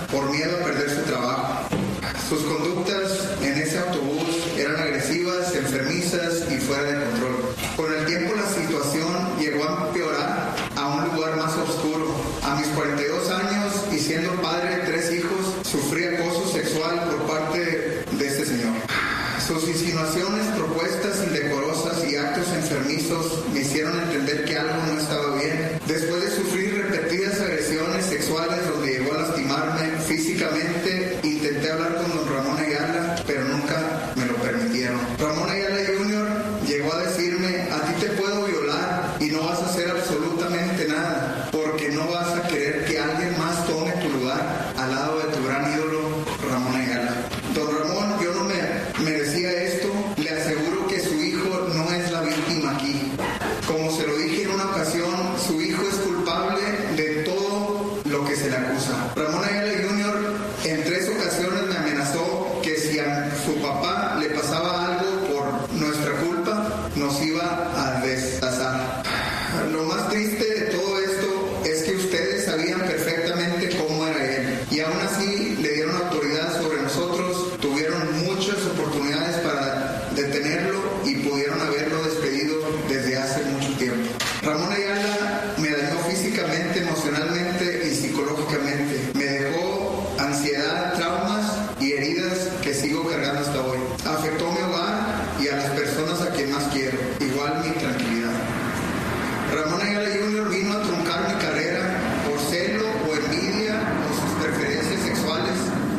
por miedo a perder su trabajo. Sus conductas en ese autobús eran agresivas, enfermizas y fuera de control. Con el tiempo la situación llegó a empeorar a un lugar más oscuro. A mis 42 años y siendo padre de 3 hijos, sufrí acoso sexual por parte de este señor. Sus insinuaciones, propuestas indecorosas y actos enfermizos me hicieron entender que algo no estaba bien. Después de sufrir repetidas agresiones sexuales donde llegó a lastimarme físicamente, intenté hablar con don Ramón Ayala, pero nunca me lo permitieron. Ramón Ayala Jr. llegó a decirme: a ti te puedo violar y no vas a hacer absolutamente nada, porque no vas a querer que alguien más tome tu lugar al lado de tu gran ídolo, Ramón Ayala. Don Ramón, yo no me merecía esto. Le aseguro que su hijo no es la víctima aquí. Como se lo dije en una ocasión, su hijo es culpable de todo lo que se le acusa. Ramón Ayala Jr. en 3 ocasiones me amenazó que si a su papá le pasaba algo por nuestra culpa, nos iba a destazar. Lo más triste de todo esto es que ustedes sabían perfectamente cómo era él, y aún así le dieron autoridad sobre nosotros. Tuvieron muchas oportunidades para detenerlo y pudieron haberlo despedido desde hace mucho tiempo. Ramón Ayala me dañó físicamente, emocionalmente y psicológicamente. Me dejó ansiedad, traumas y heridas que sigo cargando hasta hoy. Afectó mi hogar y a las personas a quien más quiero, igual mi tranquilidad. Ramón Ayala Jr. vino a truncar mi carrera por celo o envidia o sus preferencias sexuales.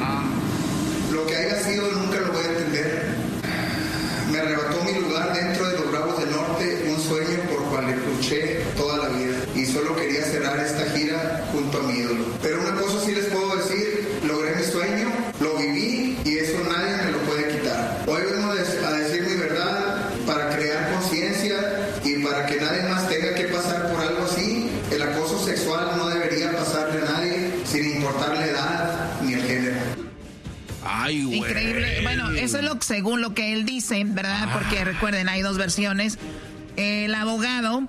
Lo que haya sido nunca lo voy a entender. Me arrebató mi lugar dentro de los Bravos del Norte, un sueño por cual le luché toda la vida, y solo quería cerrar esta gira junto a mi ídolo. Pero una cosa sí les puedo decir: logré mi sueño, lo viví y eso nadie me lo puede quitar. Hoy vengo a decir mi verdad para crear conciencia y para que nadie más tenga que pasar por algo así. El acoso sexual no debería pasarle a nadie, sin importar la edad ni el género. Ay, güey. Increíble. Bueno, eso es según lo que él dice, ¿verdad? Porque recuerden, hay 2 versiones. El abogado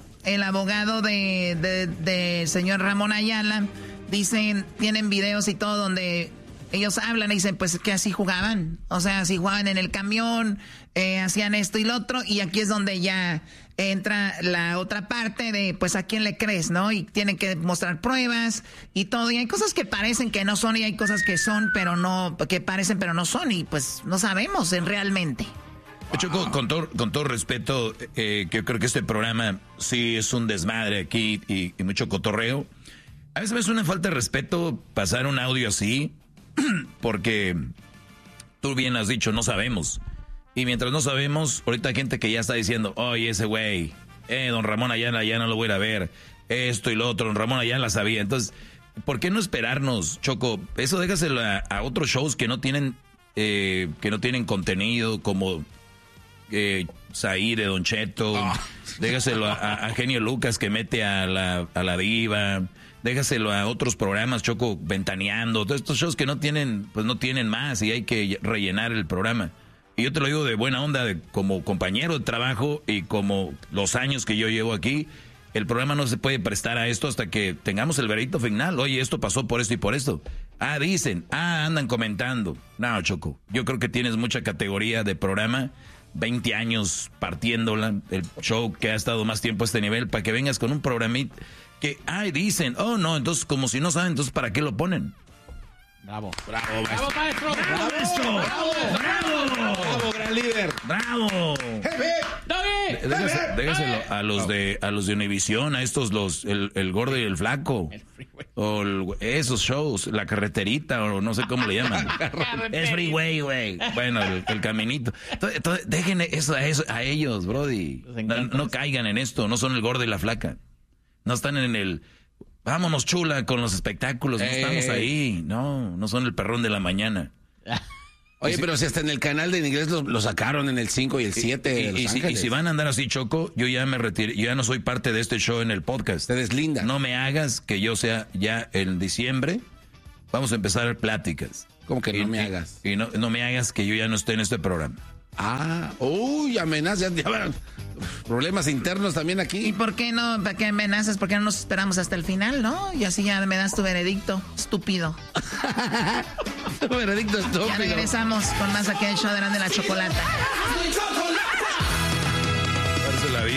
de señor Ramón Ayala, dicen, tienen videos y todo donde ellos hablan y dicen pues que así jugaban. O sea, así jugaban en el camión, hacían esto y lo otro, y aquí es donde ya entra la otra parte de pues a quién le crees, ¿no? Y tienen que mostrar pruebas y todo, y hay cosas que parecen que no son y hay cosas que son pero no, que parecen pero no son, y pues no sabemos realmente. Choco, con todo respeto, que yo creo que este programa sí es un desmadre aquí y mucho cotorreo. A veces me es una falta de respeto pasar un audio así, porque tú bien has dicho, no sabemos. Y mientras no sabemos, ahorita hay gente que ya está diciendo, oye, ese güey, don Ramón Ayala ya no lo voy a ir a ver, esto y lo otro, don Ramón Ayala sabía. Entonces, ¿por qué no esperarnos, Choco? Eso déjaselo a otros shows que no tienen contenido, como Zaire, Don Cheto. Déjaselo a Genio Lucas, que mete a la diva. Déjaselo a otros programas, Choco, Ventaneando. Todos estos shows que no tienen más y hay que rellenar el programa. Y yo te lo digo de buena onda, como compañero de trabajo y como los años que yo llevo aquí. El programa no se puede prestar a esto hasta que tengamos el veredicto final. Oye, esto pasó por esto y por esto. Dicen. Andan comentando. No, Choco, yo creo que tienes mucha categoría de programa. 20 años partiéndola. El show que ha estado más tiempo a este nivel. Para que vengas con un programita que, dicen. Oh, no, entonces como si no saben, entonces ¿para qué lo ponen? Bravo, maestro. Bravo, gran líder. Bravo. Déjaselo a los de Univisión, a estos el gordo y el flaco. O esos shows, la carreterita, o no sé cómo le llaman. Es freeway, güey. Bueno, el caminito. Entonces, dejen eso a ellos, brody. No caigan en esto, no son el gordo y la flaca. No están en el vámonos chula con los espectáculos, no estamos ahí. No son el perrón de la mañana. Oye, pero si hasta en el canal de en inglés lo sacaron en el 5 y el 7 de Los Ángeles. Y si van a andar así, Choco, yo ya me retiré, yo ya no soy parte de este show en el podcast. Te deslinda. No me hagas que yo sea ya en diciembre, vamos a empezar pláticas. ¿Cómo que no me hagas? Y no me hagas que yo ya no esté en este programa. Amenazas. Problemas internos también aquí. ¿Y por qué no? ¿Para qué amenazas? ¿Por qué no nos esperamos hasta el final, no? Y así ya me das tu veredicto, estúpido. Tu veredicto estúpido. Ya regresamos con más aquí el show de la Chocolata.